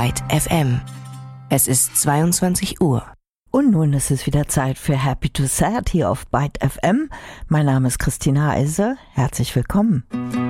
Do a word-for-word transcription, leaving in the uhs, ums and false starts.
Byte F M. Es ist zweiundzwanzig Uhr. Und nun ist es wieder Zeit für Happy to Sad hier auf Byte F M. Mein Name ist Christina Eise. Herzlich willkommen.